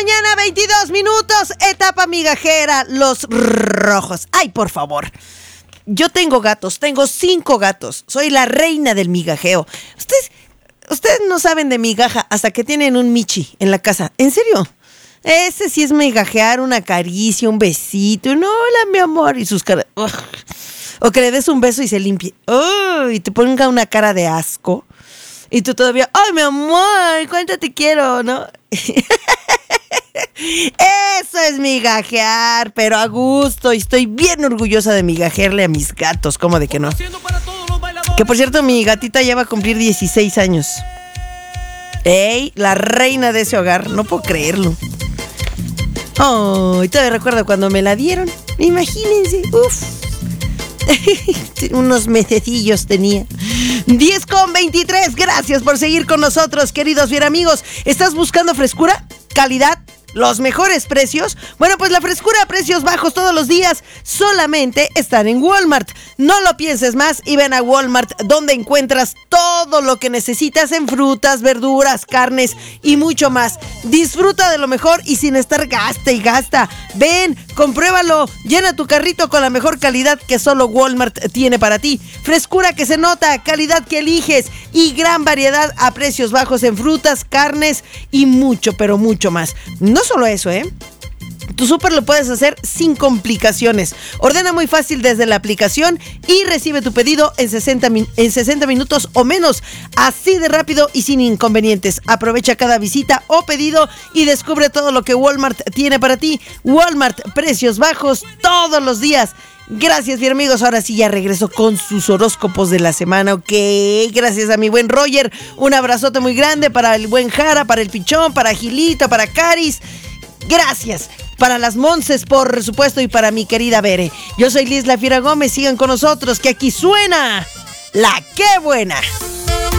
mañana, 22 minutos, etapa migajera, los rojos. Ay, por favor. Yo tengo gatos, tengo 5 gatos. Soy la reina del migajeo. Ustedes no saben de migaja hasta que tienen un michi en la casa. ¿En serio? Ese sí es migajear, una caricia, un besito. No, hola, mi amor. Y sus caras. O que le des un beso y se limpie. Y te ponga una cara de asco. Y tú todavía, ay, mi amor, cuánto te quiero, ¿no? Eso es migajear, pero a gusto. Y estoy bien orgullosa de migajearle a mis gatos, ¿cómo de que no? Que por cierto, mi gatita ya va a cumplir 16 años. ¡Ey! La reina de ese hogar, no puedo creerlo. Oh, y todavía recuerdo cuando me la dieron. Imagínense, uff. Unos mesecillos tenía. 10:23, gracias por seguir con nosotros, queridos bien amigos. ¿Estás buscando frescura, calidad, los mejores precios? Bueno, pues la frescura a precios bajos todos los días solamente están en Walmart. No lo pienses más y ven a Walmart, donde encuentras todo lo que necesitas en frutas, verduras, carnes y mucho más. Disfruta de lo mejor y sin estar gasta y gasta. Ven, compruébalo, llena tu carrito con la mejor calidad que solo Walmart tiene para ti. Frescura que se nota, calidad que eliges y gran variedad a precios bajos en frutas, carnes y mucho, pero mucho más. No solo eso, Tu súper lo puedes hacer sin complicaciones. Ordena muy fácil desde la aplicación y recibe tu pedido en 60 minutos o menos. Así de rápido y sin inconvenientes. Aprovecha cada visita o pedido y descubre todo lo que Walmart tiene para ti. Walmart, precios bajos todos los días. Gracias, bien amigos. Ahora sí ya regreso con sus horóscopos de la semana. Ok, gracias a mi buen Roger. Un abrazote muy grande para el buen Jara, para el Pichón, para Gilito, para Caris. Gracias. Para las Monses, por supuesto, y para mi querida Bere. Yo soy Liz La Fiera Gómez. Sigan con nosotros, que aquí suena La Qué Buena.